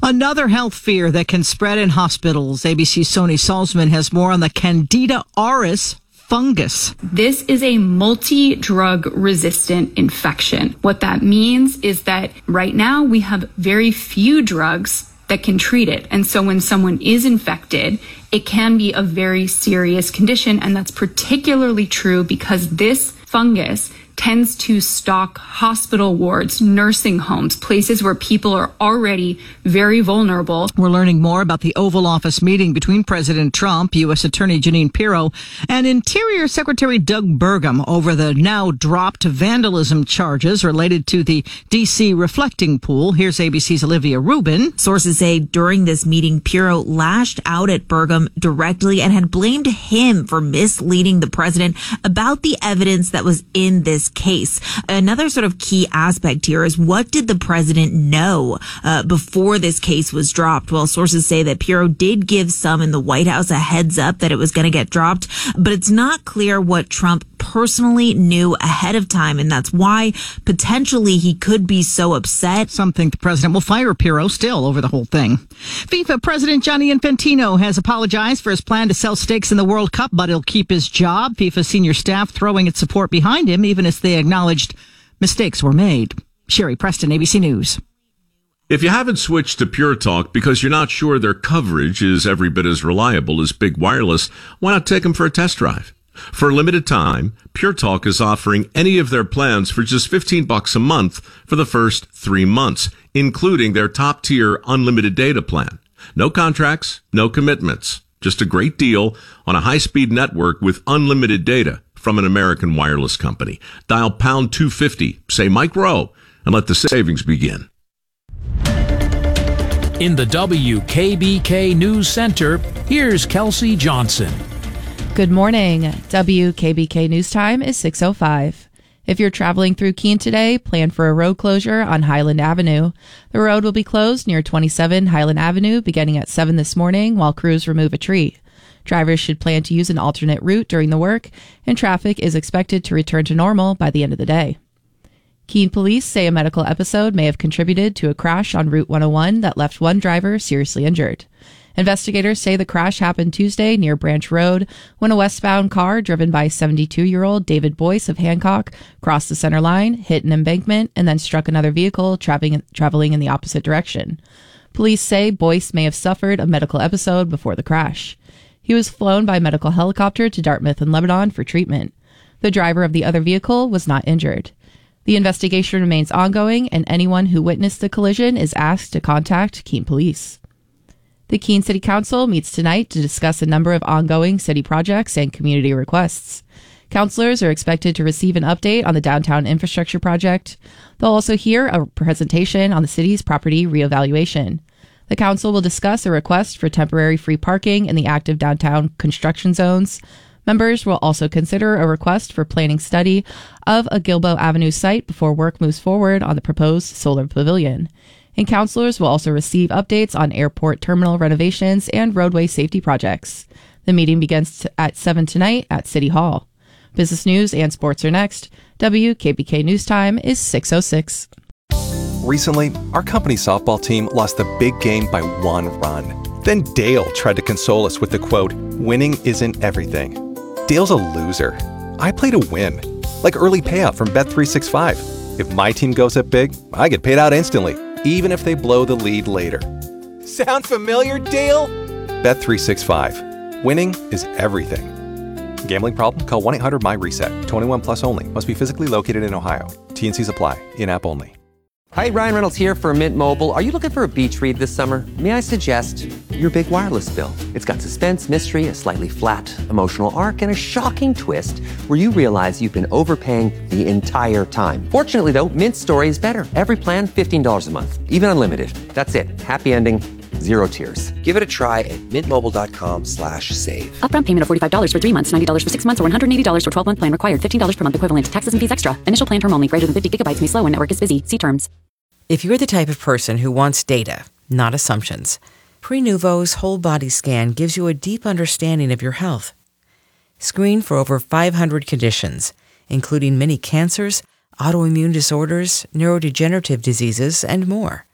Another health fear that can spread in hospitals. ABC's Sony Salzman has more on the Candida auris fungus. This is a multi-drug resistant infection. What that means is that right now we have very few drugs that can treat it. And so when someone is infected, it can be a very serious condition. And that's particularly true because this fungus tends to stalk hospital wards, nursing homes, places where people are already very vulnerable. We're learning more about the Oval Office meeting between President Trump, U.S. Attorney Jeanine Pirro, and Interior Secretary Doug Burgum over the now dropped vandalism charges related to the D.C. reflecting pool. Here's ABC's Olivia Rubin. Sources say during this meeting, Pirro lashed out at Burgum directly and had blamed him for misleading the president about the evidence that was in this case. Another sort of key aspect here is, what did the president know before this case was dropped? Well, sources say that Pirro did give some in the White House a heads up that it was going to get dropped, but it's not clear what Trump personally knew ahead of time, and that's why potentially he could be so upset. Some think the president will fire Pirro still over the whole thing. FIFA President Gianni Infantino has apologized for his plan to sell stakes in the World Cup, but he'll keep his job. FIFA senior staff throwing its support behind him, even as they acknowledged mistakes were made. Sherry Preston, ABC News. If you haven't switched to Pure Talk because you're not sure their coverage is every bit as reliable as Big Wireless, why not take them for a test drive? For a limited time, Pure Talk is offering any of their plans for just $15 a month for the first 3 months, including their top-tier unlimited data plan. No contracts, no commitments. Just a great deal on a high-speed network with unlimited data from an American wireless company. Dial pound 250, say Mike Rowe, and let the savings begin. In the WKBK News Center, here's Kelsey Johnson. Good morning. WKBK News Time is 6:05. If you're traveling through Keene today, plan for a road closure on Highland Avenue. The road will be closed near 27 Highland Avenue beginning at 7 this morning while crews remove a tree. Drivers should plan to use an alternate route during the work, and traffic is expected to return to normal by the end of the day. Keene police say a medical episode may have contributed to a crash on Route 101 that left one driver seriously injured. Investigators say the crash happened Tuesday near Branch Road when a westbound car driven by 72-year-old David Boyce of Hancock crossed the center line, hit an embankment, and then struck another vehicle traveling in the opposite direction. Police say Boyce may have suffered a medical episode before the crash. He was flown by medical helicopter to Dartmouth and Lebanon for treatment. The driver of the other vehicle was not injured. The investigation remains ongoing, and anyone who witnessed the collision is asked to contact Keene Police. The Keene City Council meets tonight to discuss a number of ongoing city projects and community requests. Councilors are expected to receive an update on the downtown infrastructure project. They'll also hear a presentation on the city's property reevaluation. The council will discuss a request for temporary free parking in the active downtown construction zones. Members will also consider a request for planning study of a Gilboa Avenue site before work moves forward on the proposed solar pavilion. And councilors will also receive updates on airport terminal renovations and roadway safety projects. The meeting begins at 7 tonight at City Hall. Business news and sports are next. WKBK News Time is 6:06. Recently, our company softball team lost the big game by 1 run. Then Dale tried to console us with the quote, "Winning isn't everything." Dale's a loser. I play to win, like early payout from Bet365. If my team goes up big, I get paid out instantly, even if they blow the lead later. Sound familiar, Dale? Bet365. Winning is everything. Gambling problem? Call 1-800-MY-RESET. 21 plus only. Must be physically located in Ohio. T&Cs apply. In-app only. Hi, Ryan Reynolds here for Mint Mobile. Are you looking for a beach read this summer? May I suggest your big wireless bill? It's got suspense, mystery, a slightly flat, emotional arc, and a shocking twist where you realize you've been overpaying the entire time. Fortunately, though, Mint's story is better. Every plan, $15 a month. Even unlimited. That's it. Happy ending. Zero tears. Give it a try at mintmobile.com/save. Upfront payment of $45 for 3 months, $90 for 6 months, or $180 for 12-month plan required. $15 per month equivalent. Taxes and fees extra. Initial plan term only. Greater than 50 gigabytes may slow when network is busy. See terms. If you're the type of person who wants data, not assumptions, Prenuvo's whole body scan gives you a deep understanding of your health. Screen for over 500 conditions, including many cancers, autoimmune disorders, neurodegenerative diseases, and more.